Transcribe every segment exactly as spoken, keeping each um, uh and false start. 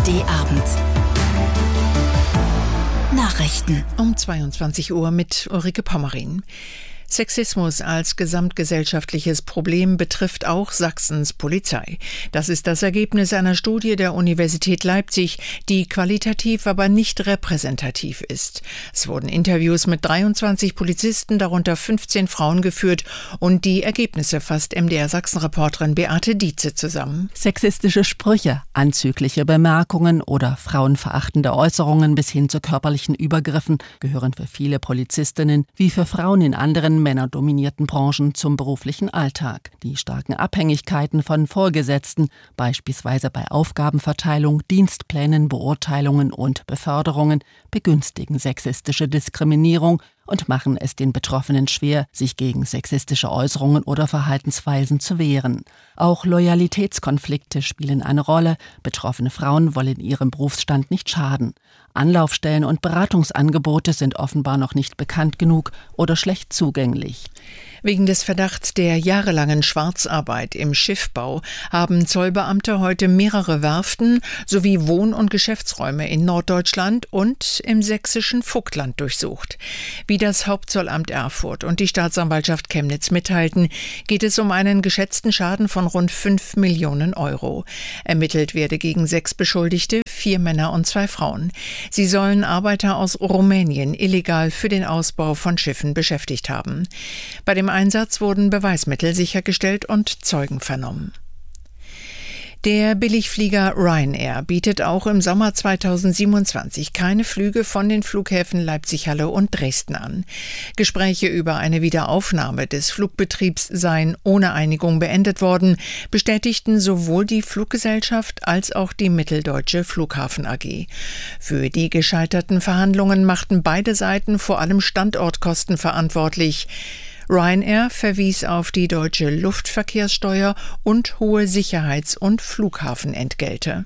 D Abend. Nachrichten um zweiundzwanzig Uhr mit Ulrike Pommerin. Sexismus als gesamtgesellschaftliches Problem betrifft auch Sachsens Polizei. Das ist das Ergebnis einer Studie der Universität Leipzig, die qualitativ, aber nicht repräsentativ ist. Es wurden Interviews mit dreiundzwanzig Polizisten, darunter fünfzehn Frauen, geführt und die Ergebnisse fasst M D R-Sachsen-Reporterin Beate Dietze zusammen. Sexistische Sprüche, anzügliche Bemerkungen oder frauenverachtende Äußerungen bis hin zu körperlichen Übergriffen gehören für viele Polizistinnen wie für Frauen in anderen männerdominierten Branchen zum beruflichen Alltag. Die starken Abhängigkeiten von Vorgesetzten, beispielsweise bei Aufgabenverteilung, Dienstplänen, Beurteilungen und Beförderungen, begünstigen sexistische Diskriminierung und machen es den Betroffenen schwer, sich gegen sexistische Äußerungen oder Verhaltensweisen zu wehren. Auch Loyalitätskonflikte spielen eine Rolle. Betroffene Frauen wollen ihrem Berufsstand nicht schaden. Anlaufstellen und Beratungsangebote sind offenbar noch nicht bekannt genug oder schlecht zugänglich. Wegen des Verdachts der jahrelangen Schwarzarbeit im Schiffbau haben Zollbeamte heute mehrere Werften sowie Wohn- und Geschäftsräume in Norddeutschland und im sächsischen Vogtland durchsucht. Wie das Hauptzollamt Erfurt und die Staatsanwaltschaft Chemnitz mitteilten, geht es um einen geschätzten Schaden von rund fünf Millionen Euro. Ermittelt werde gegen sechs Beschuldigte, vier Männer und zwei Frauen. Sie sollen Arbeiter aus Rumänien illegal für den Ausbau von Schiffen beschäftigt haben. Bei dem Einsatz wurden Beweismittel sichergestellt und Zeugen vernommen. Der Billigflieger Ryanair bietet auch im Sommer zweitausendsiebenundzwanzig keine Flüge von den Flughäfen Leipzig-Halle und Dresden an. Gespräche über eine Wiederaufnahme des Flugbetriebs seien ohne Einigung beendet worden, bestätigten sowohl die Fluggesellschaft als auch die Mitteldeutsche Flughafen A G. Für die gescheiterten Verhandlungen machten beide Seiten vor allem Standortkosten verantwortlich. Ryanair verwies auf die deutsche Luftverkehrssteuer und hohe Sicherheits- und Flughafenentgelte.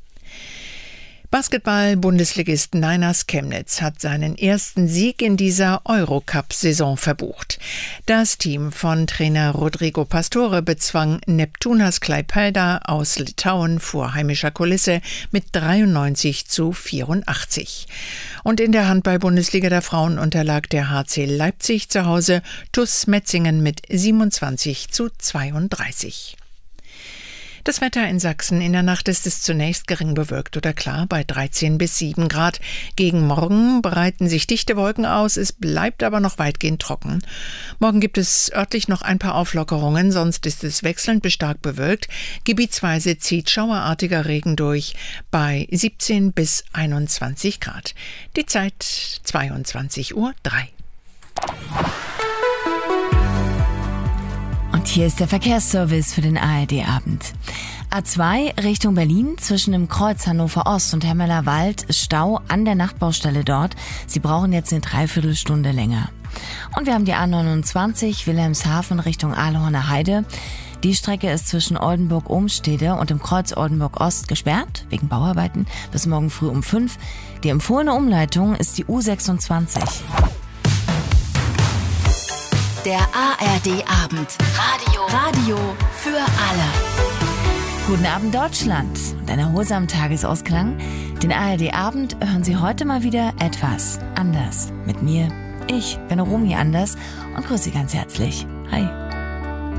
Basketball-Bundesligist Niners Chemnitz hat seinen ersten Sieg in dieser Eurocup-Saison verbucht. Das Team von Trainer Rodrigo Pastore bezwang Neptūnas Klaipėda aus Litauen vor heimischer Kulisse mit dreiundneunzig zu vierundachtzig. Und in der Handball-Bundesliga der Frauen unterlag der H C Leipzig zu Hause T U S Metzingen mit siebenundzwanzig zu zweiunddreißig. Das Wetter in Sachsen: In der Nacht ist es zunächst gering bewölkt oder klar bei dreizehn bis sieben Grad. Gegen Morgen breiten sich dichte Wolken aus, es bleibt aber noch weitgehend trocken. Morgen gibt es örtlich noch ein paar Auflockerungen, sonst ist es wechselnd bis stark bewölkt. Gebietsweise zieht schauerartiger Regen durch bei siebzehn bis einundzwanzig Grad. Die Zeit zweiundzwanzig Uhr drei. Hier ist der Verkehrsservice für den A R D-Abend. A zwei Richtung Berlin zwischen dem Kreuz Hannover Ost und Hemmeler Wald ist Stau an der Nachtbaustelle dort. Sie brauchen jetzt eine Dreiviertelstunde länger. Und wir haben die A neunundzwanzig Wilhelmshaven Richtung Ahlhorner Heide. Die Strecke ist zwischen Oldenburg-Ohmstede und dem Kreuz Oldenburg Ost gesperrt, wegen Bauarbeiten, bis morgen früh um fünf. Die empfohlene Umleitung ist die U sechsundzwanzig. Der A R D-Abend. Radio. Radio für alle. Guten Abend Deutschland und einen erholsamen Tagesausklang. Den A R D-Abend hören Sie heute mal wieder etwas anders. Mit mir, ich bin Romy Anders und grüße Sie ganz herzlich. Hi.